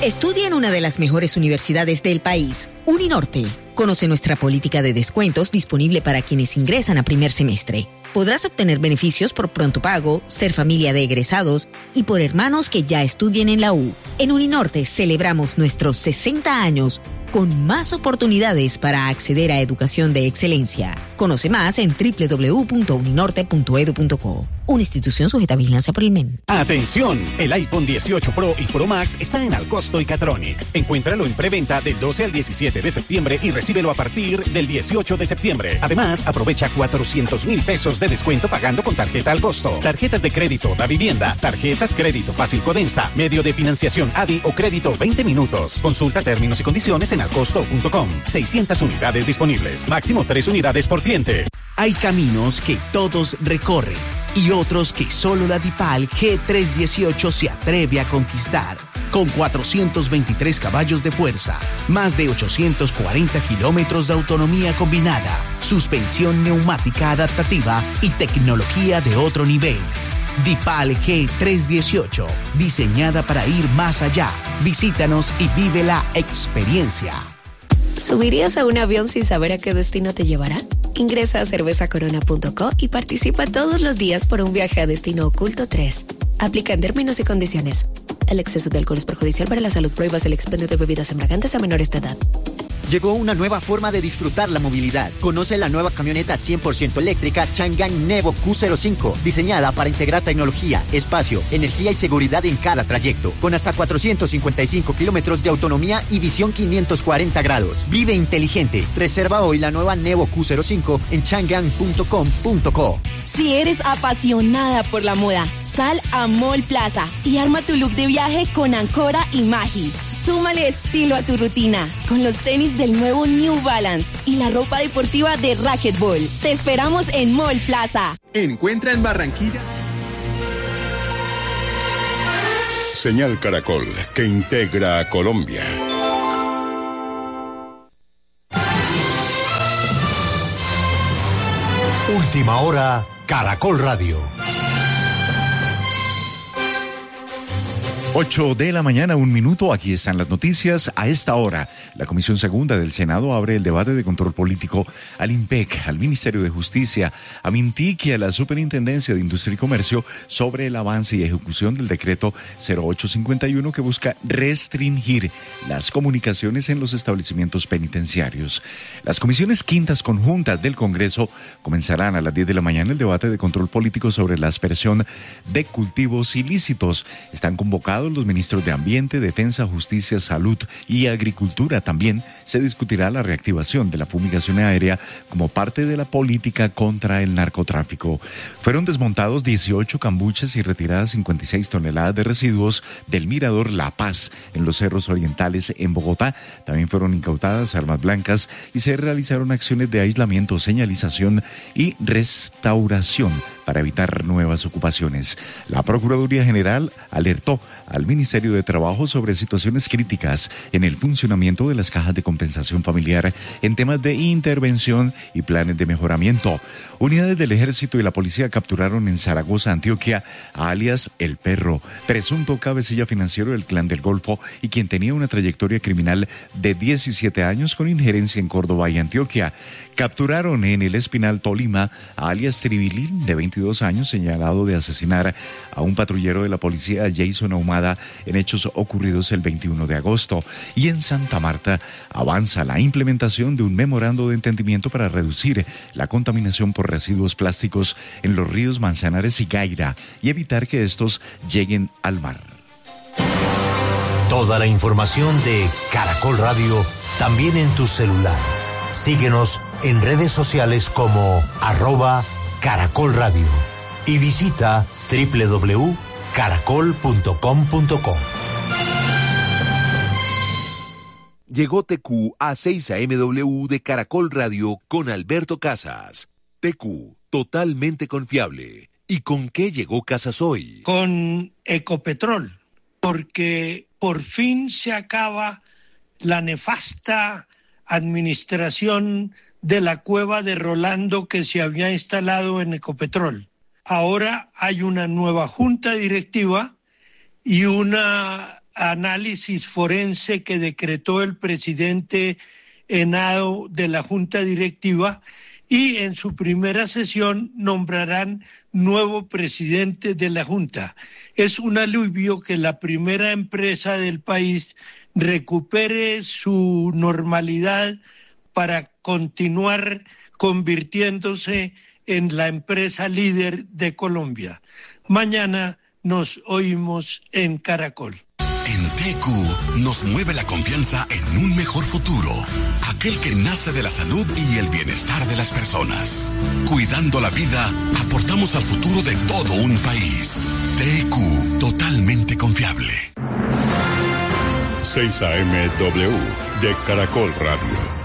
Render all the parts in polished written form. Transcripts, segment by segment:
Estudia en una de las mejores universidades del país, Uninorte. Conoce nuestra política de descuentos disponible para quienes ingresan a primer semestre. Podrás obtener beneficios por pronto pago, ser familia de egresados y por hermanos que ya estudien en la U. En Uninorte celebramos nuestros 60 años con más oportunidades para acceder a educación de excelencia. Conoce más en www.uninorte.edu.co. Una institución sujeta a vigilancia por el MEN. ¡Atención! El iPhone 18 Pro y Pro Max está en Alcosto y Catronics. Encuéntralo en preventa del 12 al 17 de septiembre y recíbelo a partir del 18 de septiembre. Además, aprovecha 400,000 pesos de descuento pagando con tarjeta al costo. Tarjetas de crédito Da Vivienda, tarjetas crédito Fácil Codensa, medio de financiación ADI o crédito 20 minutos. Consulta términos y condiciones en alcosto.com. 600 unidades disponibles. Máximo 3 unidades por cliente. Hay caminos que todos recorren y otros que solo la DIPAL G318 se atreve a conquistar. Con 423 caballos de fuerza, más de 840 kilómetros de autonomía combinada, suspensión neumática adaptativa y tecnología de otro nivel. DIPAL G318, diseñada para ir más allá. Visítanos y vive la experiencia. ¿Subirías a un avión sin saber a qué destino te llevará? Ingresa a cervezacorona.co y participa todos los días por un viaje a Destino Oculto 3. Aplican términos y condiciones. El exceso de alcohol es perjudicial para la salud. Prohíbas el expendio de bebidas embriagantes a menores de edad. Llegó una nueva forma de disfrutar la movilidad. Conoce la nueva camioneta 100% eléctrica Changan Nevo Q05, diseñada para integrar tecnología, espacio, energía y seguridad en cada trayecto, con hasta 455 kilómetros de autonomía y visión 540 grados. Vive inteligente. Reserva hoy la nueva Nevo Q05 en changan.com.co. Si eres apasionada por la moda, sal a Mall Plaza y arma tu look de viaje con Ancora y Magi. Súmale estilo a tu rutina con los tenis del nuevo New Balance y la ropa deportiva de Racquetball. Te esperamos en Mall Plaza. Encuentra en Barranquilla. Señal Caracol, que integra a Colombia. Última hora, Caracol Radio. 8 de la mañana, 1 minuto. Aquí están las noticias. A esta hora, la Comisión Segunda del Senado abre el debate de control político al IMPEC, al Ministerio de Justicia, a MINTIC y a la Superintendencia de Industria y Comercio sobre el avance y ejecución del decreto 0851 que busca restringir las comunicaciones en los establecimientos penitenciarios. Las comisiones quintas conjuntas del Congreso comenzarán a las 10 de la mañana el debate de control político sobre la aspersión de cultivos ilícitos. Están convocados los ministros de Ambiente, Defensa, Justicia, Salud y Agricultura. También se discutirá la reactivación de la fumigación aérea como parte de la política contra el narcotráfico. Fueron desmontados 18 cambuches y retiradas 56 toneladas de residuos del Mirador La Paz en los Cerros Orientales en Bogotá. También fueron incautadas armas blancas y se realizaron acciones de aislamiento, señalización y restauración para evitar nuevas ocupaciones. La Procuraduría General alertó al Ministerio de Trabajo sobre situaciones críticas en el funcionamiento de las cajas de compensación familiar en temas de intervención y planes de mejoramiento. Unidades del Ejército y la Policía capturaron en Zaragoza, Antioquia, a alias El Perro, presunto cabecilla financiero del Clan del Golfo y quien tenía una trayectoria criminal de 17 años con injerencia en Córdoba y Antioquia. Capturaron en El Espinal, Tolima, a alias Tribilín, de 22 años, señalado de asesinar a un patrullero de la policía, Jason Ahumada, en hechos ocurridos el 21 de agosto. Y en Santa Marta avanza la implementación de un memorando de entendimiento para reducir la contaminación por residuos plásticos en los ríos Manzanares y Gaira y evitar que estos lleguen al mar. Toda la información de Caracol Radio también en tu celular. Síguenos en redes sociales como @Caracol Radio y visita www.caracol.com.co. Llegó TQ a 6 AMW de Caracol Radio con Alberto Casas. TQ, totalmente confiable. ¿Y con qué llegó Casas hoy? Con Ecopetrol, porque por fin se acaba la nefasta administración de la cueva de Rolando que se había instalado en Ecopetrol. Ahora hay una nueva junta directiva y una análisis forense que decretó el presidente Henao de la Junta Directiva, y en su primera sesión nombrarán nuevo presidente de la Junta. Es un alivio que la primera empresa del país recupere su normalidad para continuar convirtiéndose en la empresa líder de Colombia. Mañana nos oímos en Caracol. En TQ nos mueve la confianza en un mejor futuro, aquel que nace de la salud y el bienestar de las personas. Cuidando la vida, aportamos al futuro de todo un país. TQ, totalmente confiable. 6 AM-W de Caracol Radio.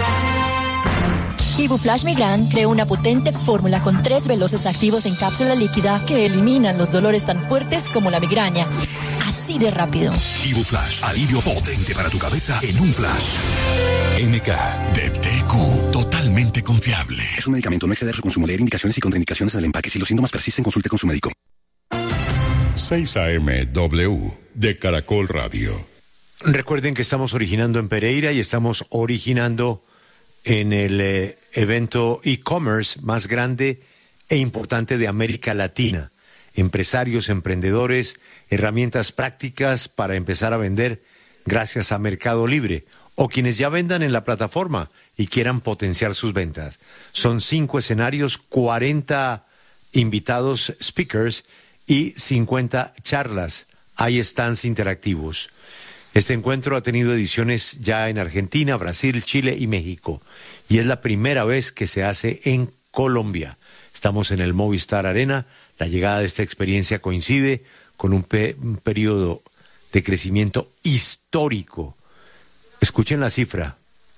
Ibuflash Migran creó una potente fórmula con 3 veloces activos en cápsula líquida que eliminan los dolores tan fuertes como la migraña. Así de rápido. Ibuflash, alivio potente para tu cabeza en un flash. MK de TQ, totalmente confiable. Es un medicamento, no exceder su consumo, leer indicaciones y contraindicaciones en el empaque. Si los síntomas persisten, consulte con su médico. 6 AM-W de Caracol Radio. Recuerden que estamos originando en Pereira y estamos originando en el evento e-commerce más grande e importante de América Latina. Empresarios, emprendedores, herramientas prácticas para empezar a vender gracias a Mercado Libre, o quienes ya vendan en la plataforma y quieran potenciar sus ventas. Son 5 escenarios, 40 invitados speakers y 50 charlas. Hay stands interactivos. Este encuentro ha tenido ediciones ya en Argentina, Brasil, Chile y México, y es la primera vez que se hace en Colombia. Estamos en el Movistar Arena. La llegada de esta experiencia coincide con un periodo de crecimiento histórico. Escuchen la cifra.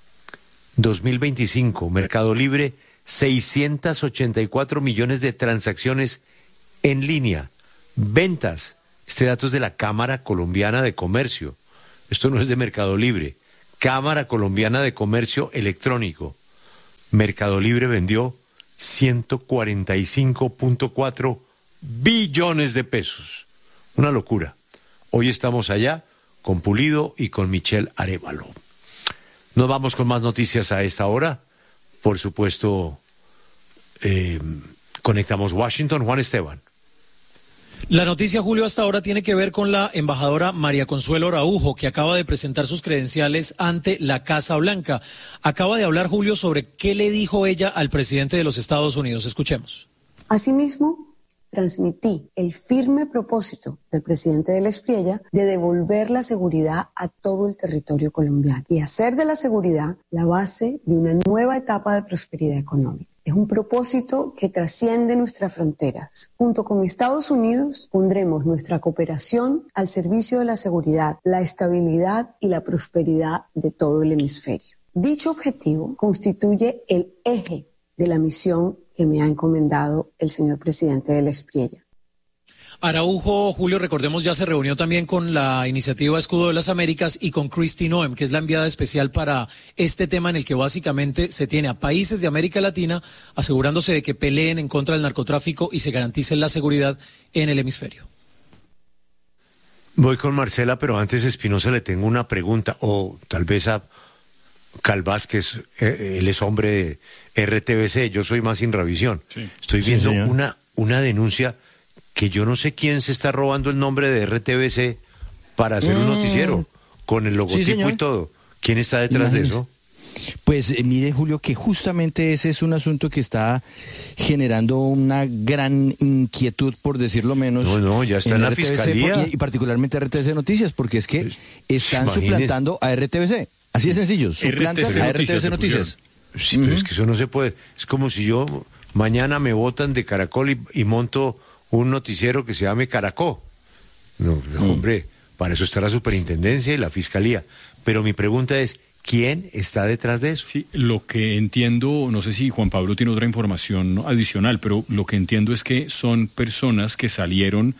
2025, Mercado Libre, 684 millones de transacciones en línea. Ventas. Este dato es de la Cámara Colombiana de Comercio. Esto no es de Mercado Libre. Cámara Colombiana de Comercio Electrónico. Mercado Libre vendió 145.4 billones de pesos. Una locura. Hoy estamos allá con Pulido y con Michelle Arévalo. Nos vamos con más noticias a esta hora. Por supuesto, conectamos Washington. Juan Esteban. La noticia, Julio, hasta ahora tiene que ver con la embajadora María Consuelo Araujo, que acaba de presentar sus credenciales ante la Casa Blanca. Acaba de hablar, Julio, sobre qué le dijo ella al presidente de los Estados Unidos. Escuchemos. Asimismo, transmití el firme propósito del presidente del Espriella de devolver la seguridad a todo el territorio colombiano y hacer de la seguridad la base de una nueva etapa de prosperidad económica. Es un propósito que trasciende nuestras fronteras. Junto con Estados Unidos pondremos nuestra cooperación al servicio de la seguridad, la estabilidad y la prosperidad de todo el hemisferio. Dicho objetivo constituye el eje de la misión que me ha encomendado el señor presidente del Espriella. Araujo, Julio, recordemos, ya se reunió también con la iniciativa Escudo de las Américas y con Kristi Noem, que es la enviada especial para este tema, en el que básicamente se tiene a países de América Latina asegurándose de que peleen en contra del narcotráfico y se garantice la seguridad en el hemisferio. Voy con Marcela, pero antes, Espinosa, le tengo una pregunta, o tal vez a Calvás, que él es hombre de RTBC, yo soy más Inravisión. Sí. Estoy viendo una denuncia que yo no sé quién se está robando el nombre de RTBC para hacer un noticiero, con el logotipo y todo. ¿Quién está detrás de eso? Pues mire, Julio, que justamente ese es un asunto que está generando una gran inquietud, por decirlo menos. No, ya está en la RTBC, Fiscalía. Y particularmente RTBC Noticias, porque es que están suplantando a RTBC. Así de sencillo, suplantan a RTBC Noticias. Sí, pero es que eso no se puede. Es como si yo mañana me botan de Caracol y monto un noticiero que se llame Caracol. No, hombre, para eso está la superintendencia y la fiscalía. Pero mi pregunta es, ¿quién está detrás de eso? Sí, lo que entiendo, no sé si Juan Pablo tiene otra información adicional, pero lo que entiendo es que son personas que salieron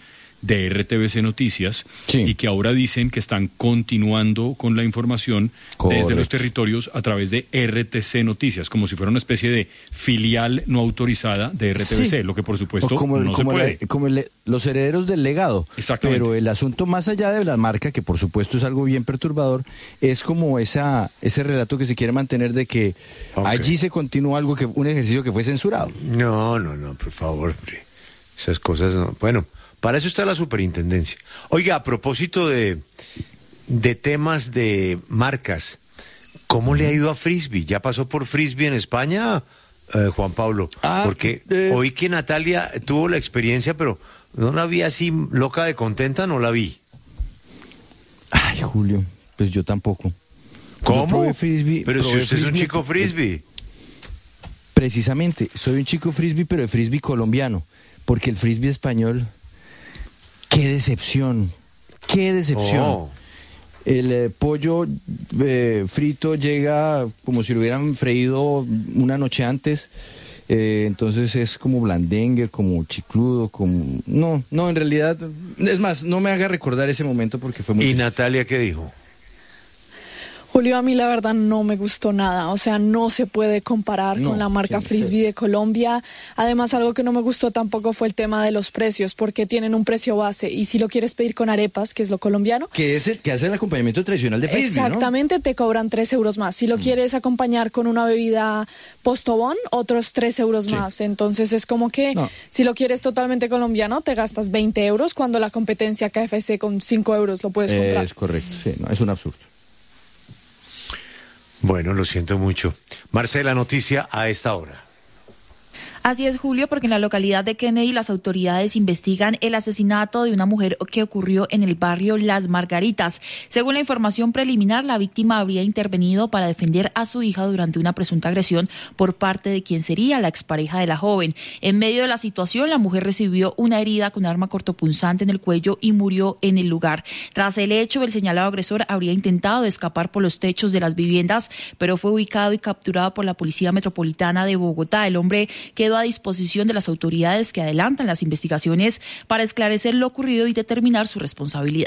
de RTBC Noticias, y que ahora dicen que están continuando con la información desde los territorios a través de RTC Noticias, como si fuera una especie de filial no autorizada de RTBC, lo que por supuesto no se puede. Los herederos del legado. Exactamente. Pero el asunto más allá de la marca, que por supuesto es algo bien perturbador, es como ese relato que se quiere mantener de que allí se continúa un ejercicio que fue censurado. No, por favor, hombre. Esas cosas no. Bueno, para eso está la superintendencia. Oiga, a propósito de temas de marcas, ¿cómo le ha ido a Frisbee? ¿Ya pasó por Frisbee en España, Juan Pablo? Porque oí que Natalia tuvo la experiencia, pero no la vi así loca de contenta, no la vi. Ay, Julio, pues yo tampoco. ¿Cómo? Frisbee, pero si usted es un chico Frisbee. Precisamente, soy un chico Frisbee, pero de Frisbee colombiano, porque el Frisbee español, qué decepción. El pollo frito llega como si lo hubieran freído una noche antes, entonces es como blandengue, como chicludo, como... No, en realidad, es más, no me haga recordar ese momento porque fue muy... ¿Y Natalia qué dijo? Julio, a mí la verdad no me gustó nada, o sea, no se puede comparar con la marca Frisbee de Colombia. Además, algo que no me gustó tampoco fue el tema de los precios, porque tienen un precio base, y si lo quieres pedir con arepas, que es lo colombiano... Que es el que hace el acompañamiento tradicional de Frisbee, exactamente, ¿no? Te cobran 3 euros más. Si lo quieres acompañar con una bebida postobón, otros 3 euros más. Entonces es como que si lo quieres totalmente colombiano, te gastas 20 euros, cuando la competencia KFC con 5 euros lo puedes comprar. Es correcto, es un absurdo. Bueno, lo siento mucho. Marcela, noticia a esta hora. Así es, Julio, porque en la localidad de Kennedy las autoridades investigan el asesinato de una mujer que ocurrió en el barrio Las Margaritas. Según la información preliminar, la víctima habría intervenido para defender a su hija durante una presunta agresión por parte de quien sería la expareja de la joven. En medio de la situación, la mujer recibió una herida con arma cortopunzante en el cuello y murió en el lugar. Tras el hecho, el señalado agresor habría intentado escapar por los techos de las viviendas, pero fue ubicado y capturado por la Policía Metropolitana de Bogotá. El hombre quedó a disposición de las autoridades que adelantan las investigaciones para esclarecer lo ocurrido y determinar su responsabilidad.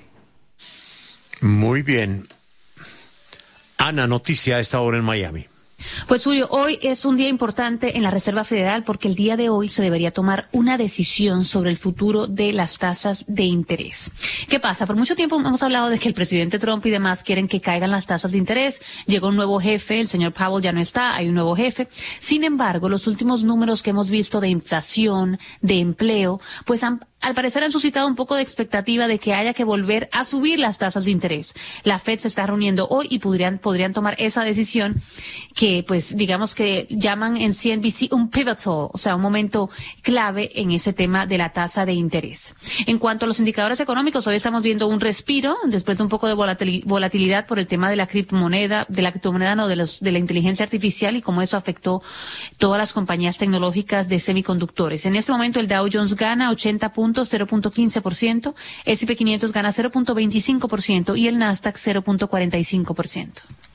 Muy bien. Ana, noticia a esta hora en Miami. Pues Julio, hoy es un día importante en la Reserva Federal porque el día de hoy se debería tomar una decisión sobre el futuro de las tasas de interés. ¿Qué pasa? Por mucho tiempo hemos hablado de que el presidente Trump y demás quieren que caigan las tasas de interés. Llegó un nuevo jefe, el señor Powell ya no está, hay un nuevo jefe. Sin embargo, los últimos números que hemos visto de inflación, de empleo, pues al parecer han suscitado un poco de expectativa de que haya que volver a subir las tasas de interés. La Fed se está reuniendo hoy y podrían tomar esa decisión que, pues, digamos que llaman en CNBC un pivotal, o sea, un momento clave en ese tema de la tasa de interés. En cuanto a los indicadores económicos, hoy estamos viendo un respiro después de un poco de volatilidad por el tema de la criptomoneda, de la inteligencia artificial y cómo eso afectó todas las compañías tecnológicas de semiconductores. En este momento el Dow Jones gana 80 puntos, 0.15%, S&P 500 gana 0.25% y el Nasdaq 0.45%.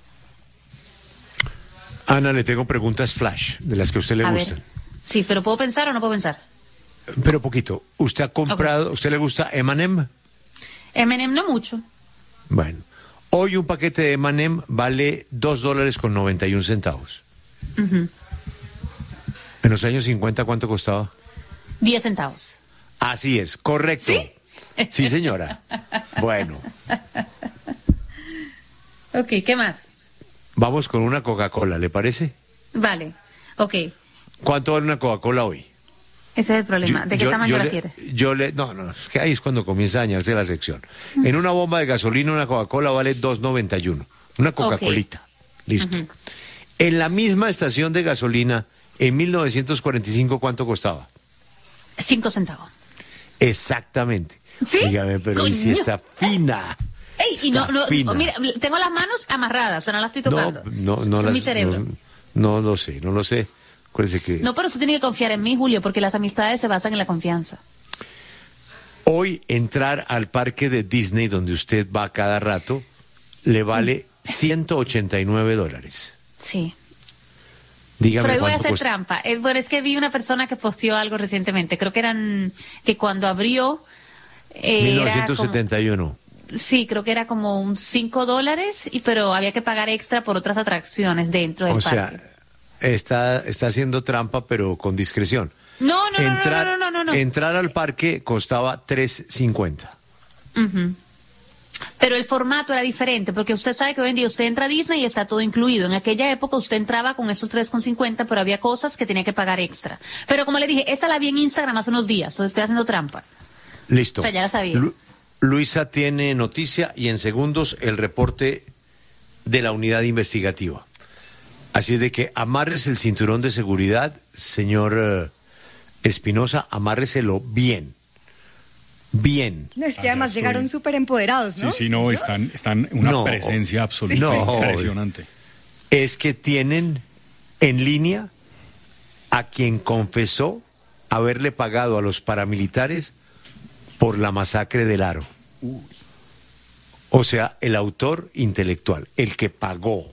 Ana, le tengo preguntas flash, de las que a usted le gustan. Sí, pero ¿puedo pensar o no puedo pensar? Pero poquito. ¿Usted ha comprado, ¿usted le gusta M&M? M&M no mucho. Bueno, hoy un paquete de M&M vale $2.91. Uh-huh. En los años 50, ¿cuánto costaba? 10 centavos. Así es, correcto. ¿Sí? Sí, señora. Bueno. Ok, ¿qué más? Vamos con una Coca-Cola, ¿le parece? Vale, ok. ¿Cuánto vale una Coca-Cola hoy? Ese es el problema. ¿De qué tamaño la quiere? No, es que ahí es cuando comienza a dañarse la sección. En una bomba de gasolina una Coca-Cola vale $2.91. Una Coca-Colita. Okay. Listo. Uh-huh. En la misma estación de gasolina, en 1945, ¿cuánto costaba? 5 centavos. Exactamente. ¿Sí? Dígame, pero ¿y si está fina? Ey, y fina. Mira, tengo las manos amarradas, o sea, no las estoy tocando. No mi cerebro. No lo sé. Acuérdese que... No, pero usted tiene que confiar en mí, Julio, porque las amistades se basan en la confianza. Hoy entrar al parque de Disney, donde usted va cada rato, le vale $189. Sí. Dígame. Pero voy a hacer trampa. Pero es que vi una persona que posteó algo recientemente. Creo que que cuando abrió 1971. Sí, creo que era como un $5, pero había que pagar extra por otras atracciones dentro del parque. O sea, está haciendo trampa, pero con discreción. No. Entrar al parque costaba $3.50. Uh-huh. Pero el formato era diferente, porque usted sabe que hoy en día usted entra a Disney y está todo incluido. En aquella época usted entraba con esos $3.50, pero había cosas que tenía que pagar extra. Pero como le dije, esa la vi en Instagram hace unos días, entonces estoy haciendo trampa. Listo. O sea, ya la sabía. Luisa tiene noticia y en segundos el reporte de la unidad investigativa. Así es de que amarres el cinturón de seguridad, señor Espinosa, amárreselo bien. Bien. No, es que además llegaron súper empoderados, ¿no? Sí, no, están una presencia absoluta impresionante. Es que tienen en línea a quien confesó haberle pagado a los paramilitares por la masacre del Aro. O sea, el autor intelectual, el que pagó.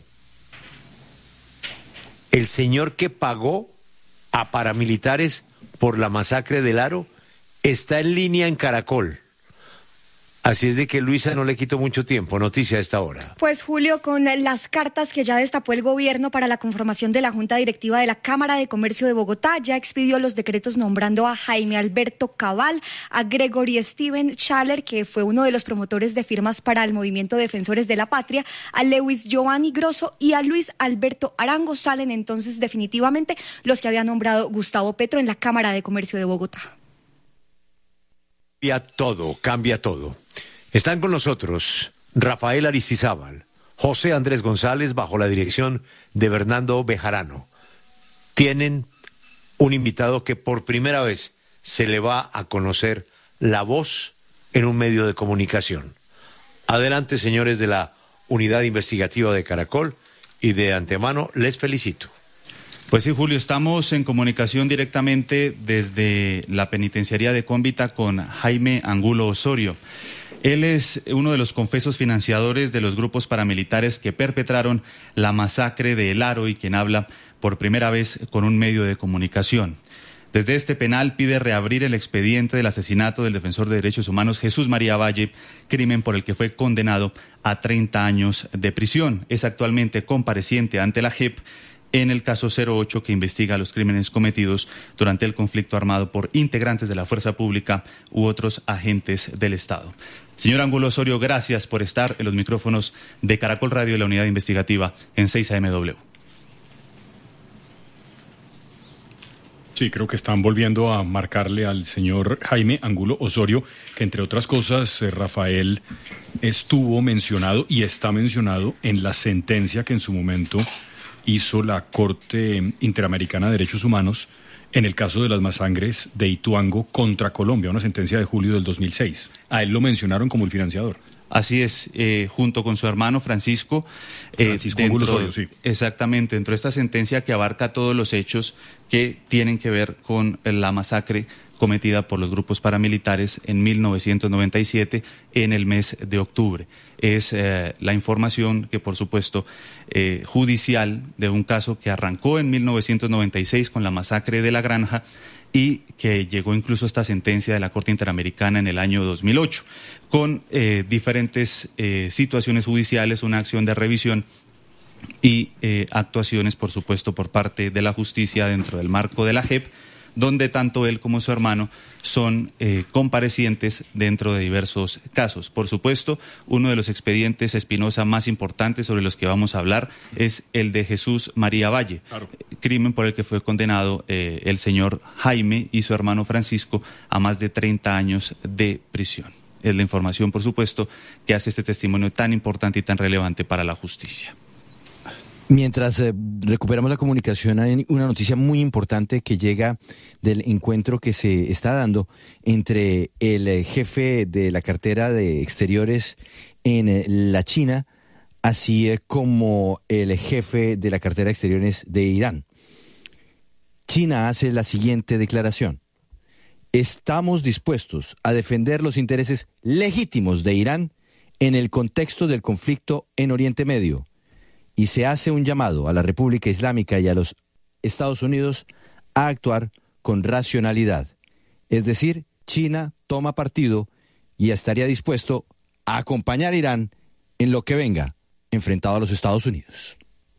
El señor que pagó a paramilitares por la masacre del Aro está en línea en Caracol. Así es de que, Luisa, no le quito mucho tiempo. Noticia a esta hora. Pues, Julio, con las cartas que ya destapó el gobierno para la conformación de la Junta Directiva de la Cámara de Comercio de Bogotá, ya expidió los decretos nombrando a Jaime Alberto Cabal, a Gregory Steven Schaller, que fue uno de los promotores de firmas para el Movimiento Defensores de la Patria, a Lewis Giovanni Grosso y a Luis Alberto Arango. Salen entonces definitivamente los que había nombrado Gustavo Petro en la Cámara de Comercio de Bogotá. Cambia todo. Están con nosotros Rafael Aristizábal, José Andrés González, bajo la dirección de Bernardo Bejarano. Tienen un invitado que por primera vez se le va a conocer la voz en un medio de comunicación. Adelante, señores de la Unidad Investigativa de Caracol, y de antemano les felicito. Pues sí, Julio, estamos en comunicación directamente desde la penitenciaría de Cómbita con Jaime Angulo Osorio. Él es uno de los confesos financiadores de los grupos paramilitares que perpetraron la masacre de El Aro y quien habla por primera vez con un medio de comunicación. Desde este penal pide reabrir el expediente del asesinato del defensor de derechos humanos Jesús María Valle, crimen por el que fue condenado a 30 años de prisión. Es actualmente compareciente ante la JEP en el caso 08 que investiga los crímenes cometidos durante el conflicto armado por integrantes de la fuerza pública u otros agentes del Estado. Señor Angulo Osorio, gracias por estar en los micrófonos de Caracol Radio y la Unidad Investigativa en 6am. Sí, creo que están volviendo a marcarle al señor Jaime Angulo Osorio, que entre otras cosas, Rafael, estuvo mencionado y está mencionado en la sentencia que en su momento hizo la Corte Interamericana de Derechos Humanos en el caso de las masacres de Ituango contra Colombia, una sentencia de julio del 2006. A él lo mencionaron como el financiador. Así es, junto con su hermano Francisco Angulo Osorio, sí. Exactamente, dentro de esta sentencia que abarca todos los hechos que tienen que ver con la masacre cometida por los grupos paramilitares en 1997 en el mes de octubre. Es la información que, por supuesto, judicial de un caso que arrancó en 1996 con la masacre de La Granja y que llegó incluso a esta sentencia de la Corte Interamericana en el año 2008, con diferentes situaciones judiciales, una acción de revisión y actuaciones, por supuesto, por parte de la justicia dentro del marco de la JEP, donde tanto él como su hermano son comparecientes dentro de diversos casos. Por supuesto, uno de los expedientes Espinosa más importantes sobre los que vamos a hablar es el de Jesús María Valle, claro, crimen por el que fue condenado el señor Jaime y su hermano Francisco a más de 30 años de prisión. Es la información, por supuesto, que hace este testimonio tan importante y tan relevante para la justicia. Mientras recuperamos la comunicación, hay una noticia muy importante que llega del encuentro que se está dando entre el jefe de la cartera de exteriores en la China, así como el jefe de la cartera de exteriores de Irán. China hace la siguiente declaración: estamos dispuestos a defender los intereses legítimos de Irán en el contexto del conflicto en Oriente Medio. Y se hace un llamado a la República Islámica y a los Estados Unidos a actuar con racionalidad. Es decir, China toma partido y estaría dispuesto a acompañar a Irán en lo que venga enfrentado a los Estados Unidos.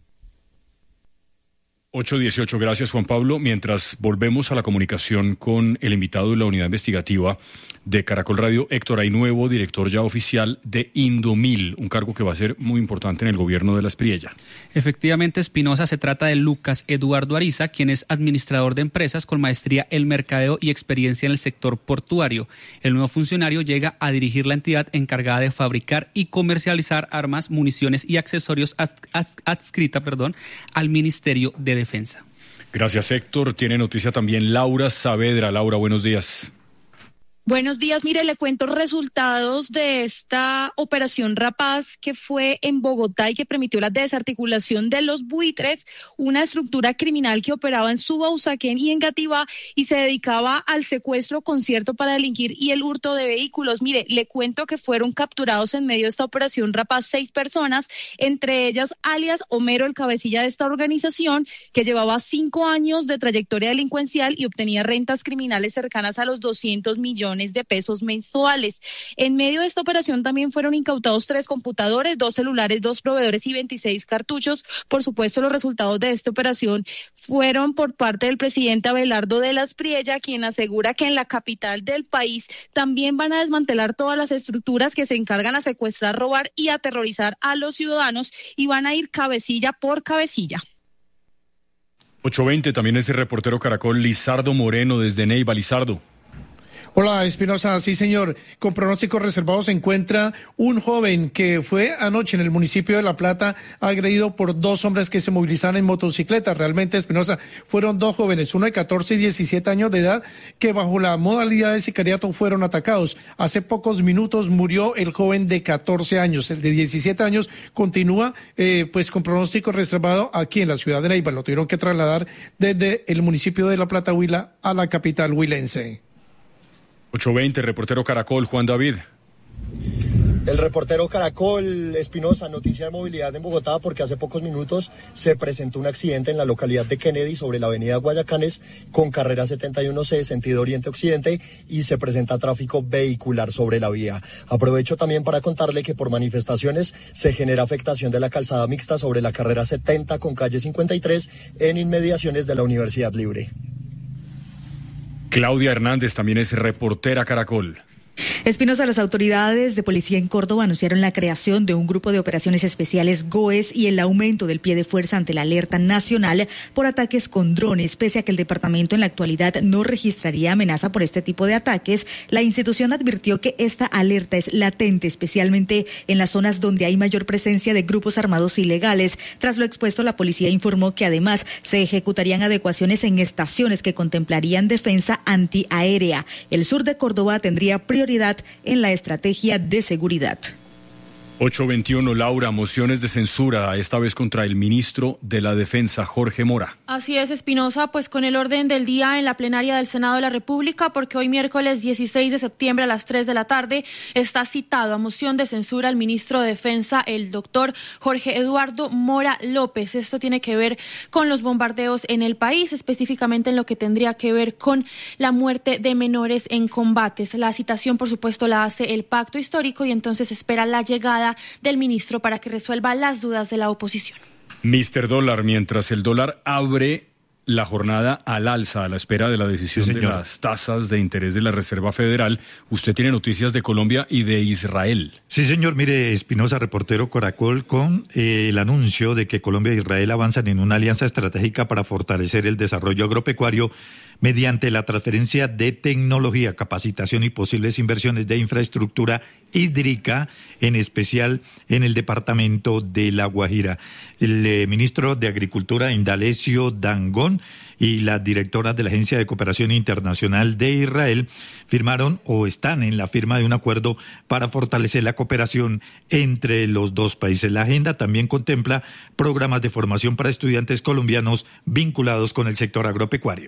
8:18, gracias Juan Pablo. Mientras volvemos a la comunicación con el invitado de la unidad investigativa de Caracol Radio, Héctor, hay nuevo director ya oficial de Indomil, un cargo que va a ser muy importante en el gobierno de la Espriella. Efectivamente, Espinosa, se trata de Lucas Eduardo Ariza, quien es administrador de empresas con maestría en mercadeo y experiencia en el sector portuario. El nuevo funcionario llega a dirigir la entidad encargada de fabricar y comercializar armas, municiones y accesorios adscrita al Ministerio de Defensa. Gracias, Héctor. Tiene noticia también Laura Saavedra. Laura, buenos días. Buenos días, mire, le cuento resultados de esta operación Rapaz que fue en Bogotá y que permitió la desarticulación de los buitres, una estructura criminal que operaba en Suba, Usaquén y Engativá y se dedicaba al secuestro, concierto para delinquir y el hurto de vehículos. Mire, le cuento que fueron capturados en medio de esta operación Rapaz 6 personas, entre ellas alias Homero, el cabecilla de esta organización, que llevaba 5 años de trayectoria delincuencial y obtenía rentas criminales cercanas a los 200 millones de pesos mensuales. En medio de esta operación también fueron incautados 3 computadores, 2 celulares, 2 proveedores y 26 cartuchos. Por supuesto, los resultados de esta operación fueron por parte del presidente Abelardo de la Espriella, quien asegura que en la capital del país también van a desmantelar todas las estructuras que se encargan a secuestrar, robar y aterrorizar a los ciudadanos y van a ir cabecilla por cabecilla. 8:20, también es el reportero Caracol Lizardo Moreno desde Neiva. Lizardo. Hola, Espinosa. Sí, señor. Con pronósticos reservados se encuentra un joven que fue anoche en el municipio de La Plata agredido por 2 hombres que se movilizaban en motocicleta. Realmente, Espinosa, fueron 2 jóvenes, uno de 14 y 17 años de edad, que bajo la modalidad de sicariato fueron atacados. Hace pocos minutos murió el joven de 14 años. El de 17 años continúa con pronóstico reservado aquí en la ciudad de Neiva. Lo tuvieron que trasladar desde el municipio de La Plata, Huila, a la capital huilense. 8:20, reportero Caracol, Juan David. El reportero Caracol, Espinosa, noticia de movilidad en Bogotá porque hace pocos minutos se presentó un accidente en la localidad de Kennedy sobre la avenida Guayacanes con carrera 71C, sentido oriente-occidente, y se presenta tráfico vehicular sobre la vía. Aprovecho también para contarle que por manifestaciones se genera afectación de la calzada mixta sobre la carrera 70 con calle 53 en inmediaciones de la Universidad Libre. Claudia Hernández también es reportera Caracol. Espinosa, las autoridades de policía en Córdoba anunciaron la creación de un grupo de operaciones especiales GOES y el aumento del pie de fuerza ante la alerta nacional por ataques con drones. Pese a que el departamento en la actualidad no registraría amenaza por este tipo de ataques, la institución advirtió que esta alerta es latente, especialmente en las zonas donde hay mayor presencia de grupos armados ilegales. Tras lo expuesto, la policía informó que además se ejecutarían adecuaciones en estaciones que contemplarían defensa antiaérea. El sur de Córdoba tendría prioridad en la estrategia de seguridad. 8:21, Laura, mociones de censura, esta vez contra el ministro de la Defensa, Jorge Mora. Así es, Espinosa, pues con el orden del día en la plenaria del Senado de la República, porque hoy miércoles 16 de septiembre a las 3 de la tarde está citado a moción de censura al ministro de Defensa, el doctor Jorge Eduardo Mora López. Esto tiene que ver con los bombardeos en el país, específicamente en lo que tendría que ver con la muerte de menores en combates. La citación, por supuesto, la hace el Pacto Histórico y entonces espera la llegada del ministro para que resuelva las dudas de la oposición. Mr. Dólar, mientras el dólar abre la jornada al alza a la espera de la decisión de las tasas de interés de la Reserva Federal, usted tiene noticias de Colombia y de Israel. Sí, señor. Mire, Espinosa, reportero Caracol, con el anuncio de que Colombia e Israel avanzan en una alianza estratégica para fortalecer el desarrollo agropecuario mediante la transferencia de tecnología, capacitación y posibles inversiones de infraestructura hídrica, en especial en el departamento de La Guajira. El ministro de Agricultura, Indalecio Dangond, y la directora de la Agencia de Cooperación Internacional de Israel firmaron o están en la firma de un acuerdo para fortalecer la cooperación entre los dos países. La agenda también contempla programas de formación para estudiantes colombianos vinculados con el sector agropecuario.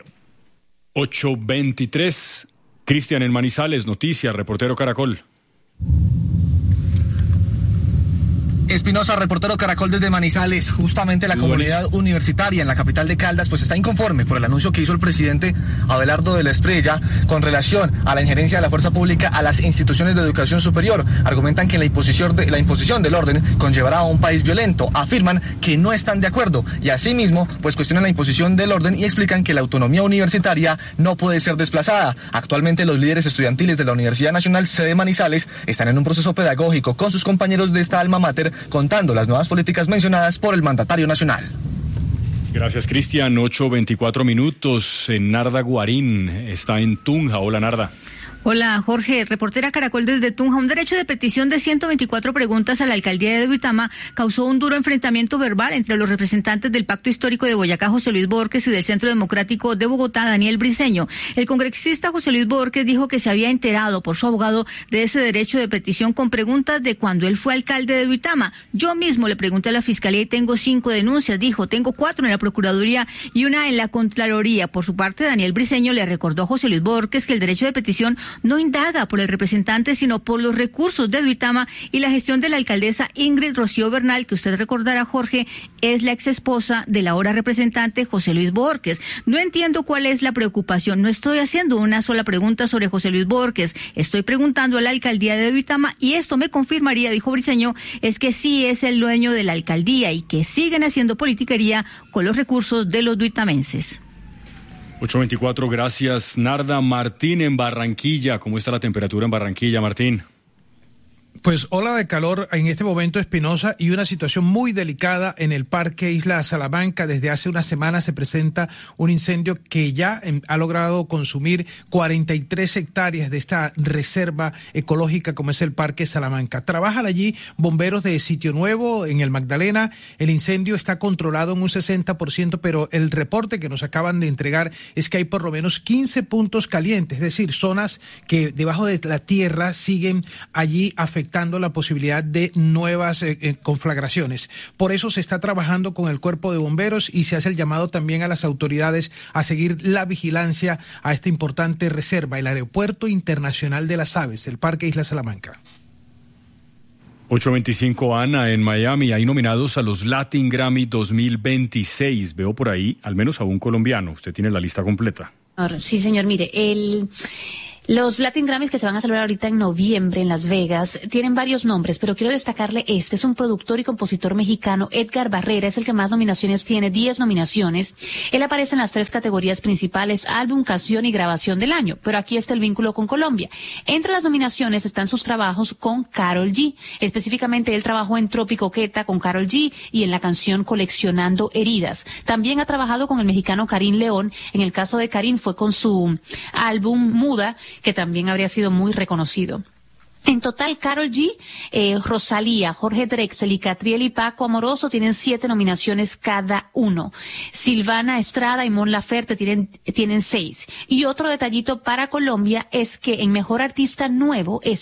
8:23, Cristian en Manizales, noticias, reportero Caracol. Espinosa, reportero Caracol desde Manizales. Justamente la comunidad universitaria en la capital de Caldas pues está inconforme por el anuncio que hizo el presidente Abelardo de la Espriella con relación a la injerencia de la fuerza pública a las instituciones de educación superior. Argumentan que la imposición del orden conllevará a un país violento. Afirman que no están de acuerdo y asimismo pues cuestionan la imposición del orden y explican que la autonomía universitaria no puede ser desplazada. Actualmente los líderes estudiantiles de la Universidad Nacional sede Manizales están en un proceso pedagógico con sus compañeros de esta alma mater contando las nuevas políticas mencionadas por el mandatario nacional. Gracias, Cristian. 8:24. Narda Guarín está en Tunja. Hola, Narda. Hola, Jorge, reportera Caracol desde Tunja. Un derecho de petición de 124 preguntas a la alcaldía de Duitama causó un duro enfrentamiento verbal entre los representantes del Pacto Histórico de Boyacá, José Luis Borges, y del Centro Democrático de Bogotá, Daniel Briceño. El congresista José Luis Borges dijo que se había enterado por su abogado de ese derecho de petición con preguntas de cuando él fue alcalde de Duitama. Yo mismo le pregunté a la Fiscalía y tengo 5 denuncias, dijo. Tengo 4 en la Procuraduría y 1 en la Contraloría. Por su parte, Daniel Briceño le recordó a José Luis Borges que el derecho de petición no indaga por el representante, sino por los recursos de Duitama y la gestión de la alcaldesa Ingrid Rocío Bernal, que usted recordará, Jorge, es la exesposa del ahora representante José Luis Borges. No entiendo cuál es la preocupación. No estoy haciendo una sola pregunta sobre José Luis Borges. Estoy preguntando a la alcaldía de Duitama y esto me confirmaría, dijo Briceño, es que sí es el dueño de la alcaldía y que siguen haciendo politiquería con los recursos de los duitamenses. 8:24, gracias, Narda. Martín en Barranquilla. ¿Cómo está la temperatura en Barranquilla, Martín? Pues ola de calor en este momento, Espinosa, y una situación muy delicada en el Parque Isla Salamanca. Desde hace una semana se presenta un incendio que ya ha logrado consumir 43 hectáreas de esta reserva ecológica como es el Parque Salamanca. Trabajan allí bomberos de Sitio Nuevo en el Magdalena. El incendio está controlado en un 60%, pero el reporte que nos acaban de entregar es que hay por lo menos 15 puntos calientes, es decir, zonas que debajo de la tierra siguen allí afectando la posibilidad de nuevas conflagraciones. Por eso se está trabajando con el cuerpo de bomberos y se hace el llamado también a las autoridades a seguir la vigilancia a esta importante reserva, el Aeropuerto Internacional de las Aves, el Parque Isla Salamanca. 8:25, Ana, en Miami. Hay nominados a los Latin Grammy 2026. Veo por ahí al menos a un colombiano. Usted tiene la lista completa. Sí, señor. Mire, los Latin Grammys que se van a celebrar ahorita en noviembre en Las Vegas tienen varios nombres, pero quiero destacarle este. Es un productor y compositor mexicano, Edgar Barrera, es el que más nominaciones tiene, 10 nominaciones. Él aparece en las 3 categorías principales, álbum, canción y grabación del año, pero aquí está el vínculo con Colombia. Entre las nominaciones están sus trabajos con Karol G. Específicamente él trabajó en Trópico Queta con Karol G y en la canción Coleccionando Heridas. También ha trabajado con el mexicano Karim León. En el caso de Karim fue con su álbum Muda, que también habría sido muy reconocido. En total, Karol G, Rosalía, Jorge Drexel y Catriel y Paco Amoroso tienen 7 nominaciones cada uno. Silvana Estrada y Mon Laferte tienen 6. Y otro detallito para Colombia es que en Mejor Artista Nuevo